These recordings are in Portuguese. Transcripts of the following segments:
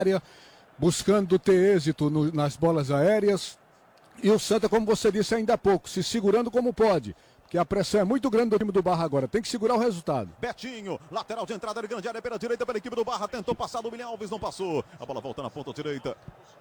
buscando ter êxito nas bolas aéreas. E o Santa, como você disse ainda há pouco, se segurando como pode. Porque a pressão é muito grande do time do Barra agora. Tem que segurar o resultado. Betinho, lateral de entrada de grande área pela direita, pela equipe do Barra. Tentou passar do William Alves, não passou. A bola volta na ponta direita.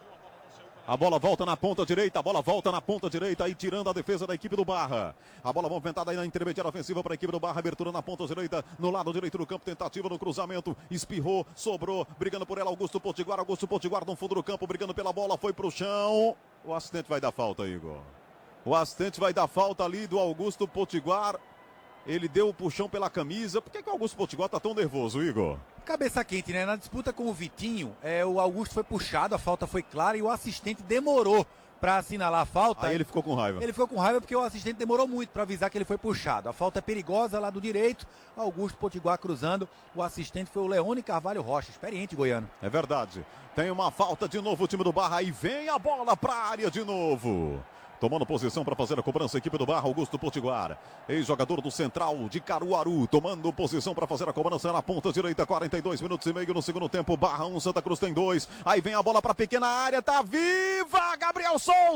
A bola volta na ponta direita, a bola volta na ponta direita, aí tirando a defesa da equipe do Barra. A bola movimentada aí na intermediária ofensiva para a equipe do Barra, abertura na ponta direita, no lado direito do campo, tentativa no cruzamento, espirrou, sobrou, brigando por ela, Augusto Potiguar no fundo do campo, brigando pela bola, foi pro chão. O assistente vai dar falta, Igor. O assistente vai dar falta ali do Augusto Potiguar. Ele deu o puxão pela camisa. Por que o Augusto Potiguar tá tão nervoso, Igor? Cabeça quente, né? Na disputa com o Vitinho, o Augusto foi puxado, a falta foi clara e o assistente demorou para assinalar a falta. Aí ele ficou com raiva. Ele ficou com raiva porque o assistente demorou muito para avisar que ele foi puxado. A falta é perigosa lá do direito, Augusto Potiguar cruzando. O assistente foi o Leone Carvalho Rocha, experiente goiano. É verdade. Tem uma falta de novo o time do Barra e vem a bola para a área de novo. Tomando posição para fazer a cobrança, a equipe do Barra, Augusto Potiguar, ex-jogador do Central de Caruaru, tomando posição para fazer a cobrança na ponta direita, 42 minutos e meio no segundo tempo, Barra 1, Santa Cruz tem 2, aí vem a bola para a pequena área, tá viva, Gabriel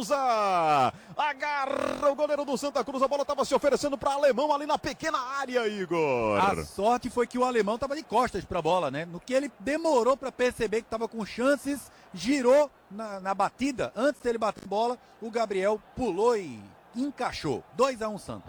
Souza, agarra o goleiro do Santa Cruz, a bola estava se oferecendo para Alemão ali na pequena área, Igor. A sorte foi que o Alemão estava de costas para a bola, né? No que ele demorou para perceber que estava com chances, girou na batida, antes dele bater a bola, o Gabriel pulou e encaixou. 2-1 Santa.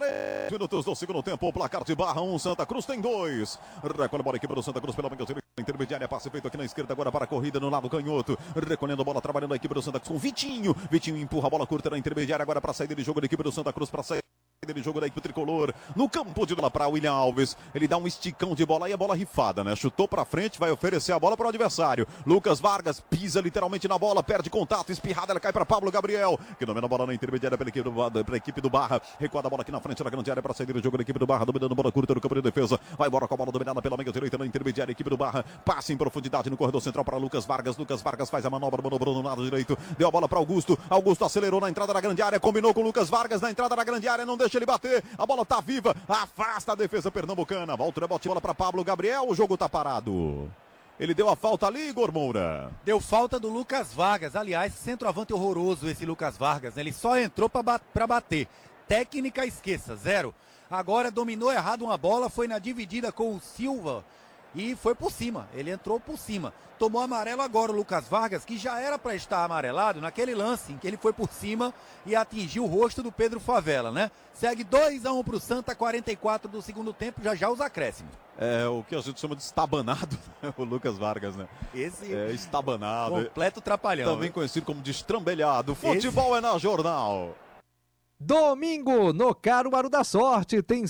40 minutos do segundo tempo, o placar de Barra 1, Santa Cruz tem 2. Recolhe a bola, equipe do Santa Cruz pela banca intermediária, passe feito aqui na esquerda agora para a corrida no lado canhoto. Recolhendo a bola, trabalhando a equipe do Santa Cruz com Vitinho. Vitinho empurra a bola curta na intermediária agora para a saída de jogo da equipe do Santa Cruz, para sair de jogo da equipe tricolor, no campo de bola para William Alves, ele dá um esticão de bola e a bola rifada, né? Chutou para frente, vai oferecer a bola para o adversário. Lucas Vargas pisa literalmente na bola, perde contato, espirrada, ela cai para Pablo Gabriel, que domina a bola na intermediária pela equipe do Barra, recuada a bola aqui na frente da grande área para sair de jogo da equipe do Barra, dominando a bola curta no campo de defesa, vai embora com a bola dominada pela meia direita na intermediária, equipe do Barra, passa em profundidade no corredor central para Lucas Vargas faz a manobra, manobrou no lado direito, deu a bola para Augusto acelerou na entrada da grande área, combinou com o Lucas Vargas na entrada da grande área, não deixa ele bater, a bola tá viva, afasta a defesa pernambucana, volta o rebote, bola para Pablo Gabriel, o jogo tá parado. Ele deu a falta ali, Igor Moura. Deu falta do Lucas Vargas, aliás, centroavante horroroso esse Lucas Vargas, né? Ele só entrou para bater, técnica esqueça, 0. Agora dominou errado uma bola, foi na dividida com o Silva e foi por cima, ele entrou por cima. Tomou amarelo agora o Lucas Vargas, que já era para estar amarelado naquele lance em que ele foi por cima e atingiu o rosto do Pedro Favela, né? Segue 2-1 para o Santa, 44 do segundo tempo, já os acréscimos. É o que a gente chama de estabanado, né? O Lucas Vargas, né? Esse estabanado. Completo trapalhão. Também conhecido como destrambelhado. Futebol é na Jornal. Domingo, no Caruaru da Sorte, tem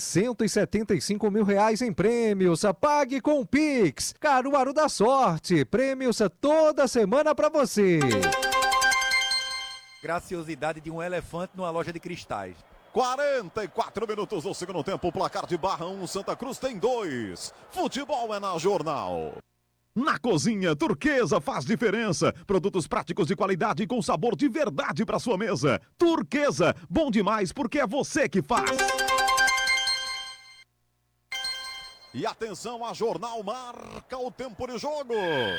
175 mil reais em prêmios. Pague com o Pix. Caruaru da Sorte, prêmios toda semana pra você. Graciosidade de um elefante numa loja de cristais. 44 minutos do segundo tempo, o placar de Barra 1, Santa Cruz tem 2. Futebol é na Jornal. Na cozinha, Turquesa faz diferença. Produtos práticos de qualidade e com sabor de verdade para sua mesa. Turquesa, bom demais porque é você que faz. E atenção, a Jornal marca o tempo de jogo.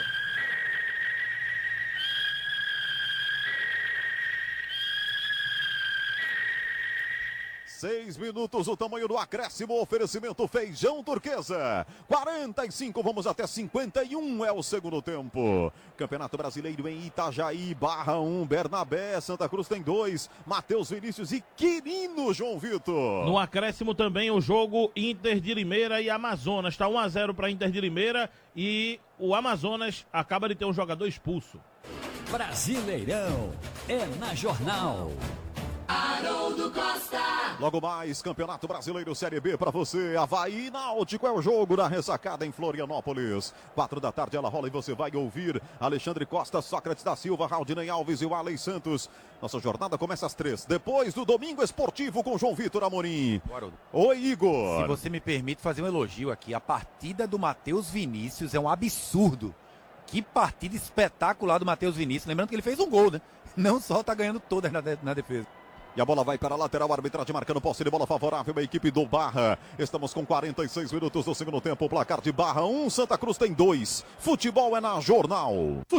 Seis minutos, o tamanho do acréscimo, oferecimento Feijão Turquesa. 45, vamos até 51, é o segundo tempo. Campeonato Brasileiro em Itajaí, Barra 1, Bernabé, Santa Cruz tem 2, Matheus Vinícius e Quirino, João Vitor. No acréscimo também o jogo Inter de Limeira e Amazonas, está 1-0 para Inter de Limeira e o Amazonas acaba de ter um jogador expulso. Brasileirão é na Jornal. Haroldo Costa. Logo mais, Campeonato Brasileiro Série B para você. Avaí Náutico é o jogo da ressacada em Florianópolis. 4 da tarde ela rola e você vai ouvir Alexandre Costa, Sócrates da Silva, Raudinei Alves e o Alei Santos. Nossa jornada começa às 3. Depois do Domingo Esportivo com João Vitor Amorim. Oi, Igor. Se você me permite fazer um elogio aqui, a partida do Matheus Vinícius é um absurdo. Que partida espetacular do Matheus Vinícius. Lembrando que ele fez um gol, né? Não só tá ganhando todas na defesa. E a bola vai para a lateral, a arbitragem marcando posse de bola favorável à equipe do Barra. Estamos com 46 minutos do segundo tempo, o placar de Barra 1, Santa Cruz tem 2. Futebol é na Jornal.